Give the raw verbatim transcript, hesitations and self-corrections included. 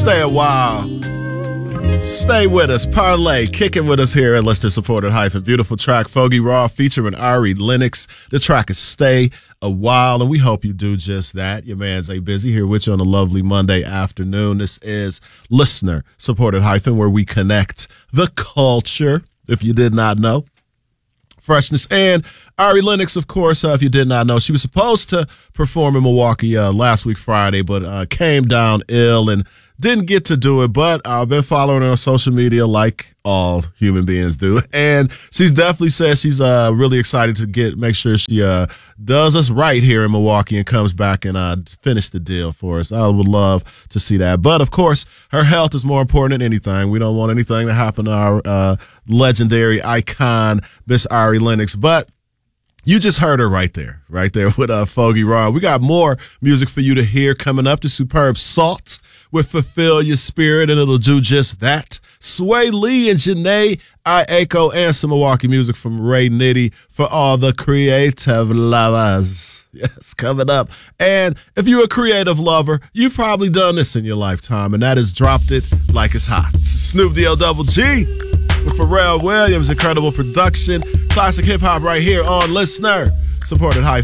Stay a while. Stay with us. Parlay, kicking with us here at Listener Supported Hyphen. Beautiful track, Foggy Raw, featuring Ari Lennox. The track is Stay a While, and we hope you do just that. Your man's A Busy here with you on a lovely Monday afternoon. This is Listener Supported Hyphen, where we connect the culture, if you did not know. Freshness. And Ari Lennox, of course, uh, if you did not know, she was supposed to perform in Milwaukee uh, last week Friday, but uh, came down ill and didn't get to do it. But I've been following her on social media like all human beings do. And she's definitely said she's uh, really excited to get make sure she uh, does us right here in Milwaukee and comes back and uh, finish the deal for us. I would love to see that. But, of course, her health is more important than anything. We don't want anything to happen to our uh, legendary icon, Miss Ari Lennox. But you just heard her right there, right there with uh, Foggy Raw. We got more music for you to hear coming up. The superb Salt with Fulfill Your Spirit, and it'll do just that. Sway Lee and Janae Aiko, and some Milwaukee music from Ray Nitty for all the creative lovers. Yes, coming up. And if you're a creative lover, you've probably done this in your lifetime, and that is dropped it like it's hot. Snoop D O Double G with Pharrell Williams, incredible production. Classic hip-hop right here on Listener Supported Hyphen.